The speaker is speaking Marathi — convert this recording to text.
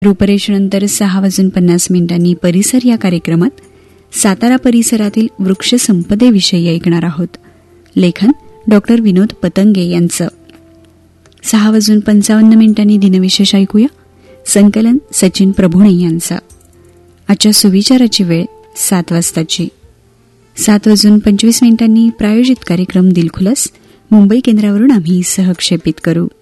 रूपरेषेनंतर 6:50 परिसर या कार्यक्रमात सातारा परिसरातील वृक्ष संपदेविषयी ऐकणार आहोत. लेखन डॉक्टर विनोद पतंगे यांचं. 6:55 दिनविशेष ऐकूया. संकलन सचिन प्रभुणे यांचं. आजच्या सुविचाराची वेळ 7 वाजताची. 7:25 प्रायोजित कार्यक्रम दिलखुलास मुंबई केंद्रावरून आम्ही सहक्षेपित करू.